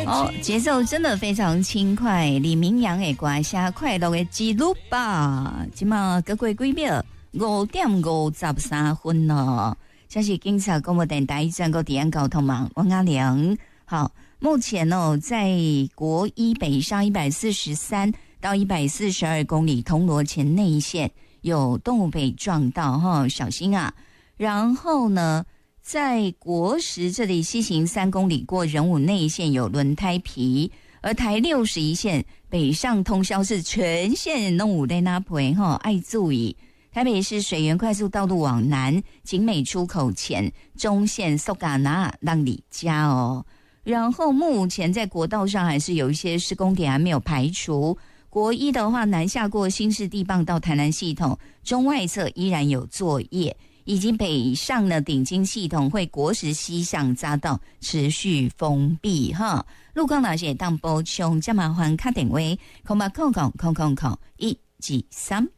哦，节奏真的非常轻快。李明阳的歌声快乐的记录吧，今嘛各过几秒5:53了。这是警察广播电台整个地安交通网王阿良。好，目前在国一北上143到142公里铜锣前内线有动物被撞到哈，小心啊。然后呢，在国十这里西行3公里过仁武内线有轮胎皮，而台61线北上通宵是全线拢有在那陪哈，爱注意。台北市水源快速道路往南景美出口前中线苏嘎那让你家哦。然后目前在国道上还是有一些施工点还没有排除。国一的话，南下过新市地磅到台南系统中外侧依然有作业，以及北上的顶金系统会国十西向匝道持续封闭哈。路况哪些当补充，加麻烦打电话0800000123。